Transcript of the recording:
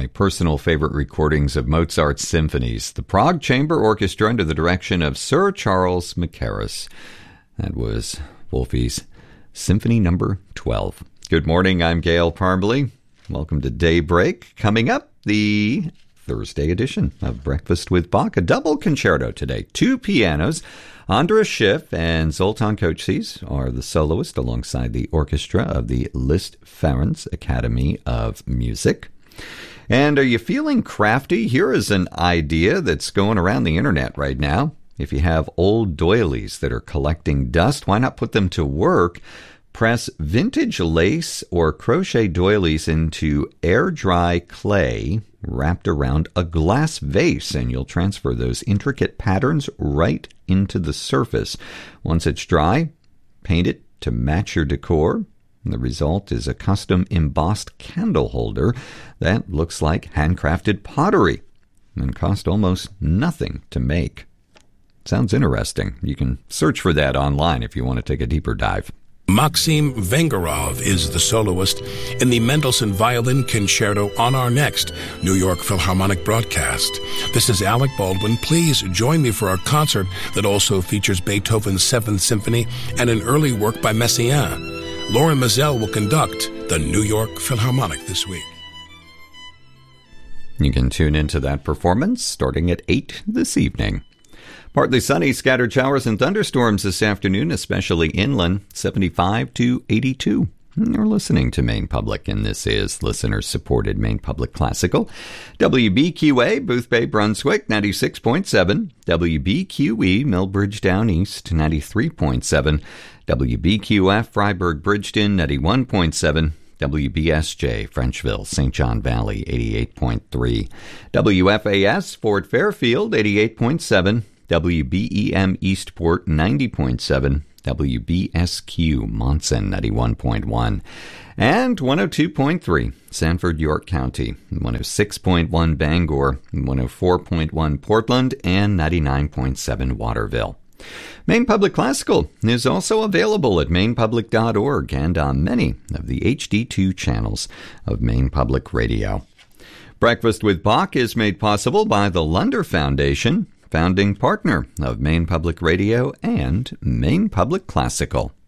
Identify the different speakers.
Speaker 1: my personal favorite recordings of Mozart's symphonies, the Prague Chamber Orchestra under the direction of Sir Charles Mackerras. That was Wolfie's Symphony Number 12. Good morning, I'm Gail Parmalee. Welcome to Daybreak. Coming up, the Thursday edition of Breakfast with Bach, a double concerto today. Two pianos. Andras Schiff and Zoltan Kocsis are the soloists alongside the orchestra of the Liszt Ferenc Academy of Music. And are you feeling crafty? Here is an idea that's going around the internet right now. If you have old doilies that are collecting dust, why not put them to work? Press vintage lace or crochet doilies into air-dry clay wrapped around a glass vase, and you'll transfer those intricate patterns right into the surface. Once it's dry, paint it to match your decor. And the result is a custom embossed candle holder that looks like handcrafted pottery and cost almost nothing to make. Sounds interesting. You can search for that online if you want to take a deeper dive.
Speaker 2: Maxim Vengerov is the soloist in the Mendelssohn Violin Concerto on our next New York Philharmonic broadcast. This is Alec Baldwin. Please join me for our concert that also features Beethoven's 7th Symphony and an early work by Messiaen. Lauren Mazel will conduct the New York Philharmonic this week.
Speaker 1: You can tune into that performance starting at 8 this evening. Partly sunny, scattered showers and thunderstorms this afternoon, especially inland, 75 to 82. You're listening to Maine Public, and this is listener-supported Maine Public Classical. WBQA, Booth Bay, Brunswick, 96.7. WBQE, Millbridge Down East, 93.7. WBQF, Freiburg, Bridgeton, 91.7. WBSJ, Frenchville, St. John Valley, 88.3. WFAS, Fort Fairfield, 88.7. WBEM Eastport 90.7, WBSQ Monson 91.1, and 102.3 Sanford, York County, 106.1 Bangor, 104.1 Portland, and 99.7 Waterville. Maine Public Classical is also available at mainepublic.org and on many of the HD2 channels of Maine Public Radio. Breakfast with Bach is made possible by the Lunder Foundation, founding partner of Maine Public Radio and Maine Public Classical.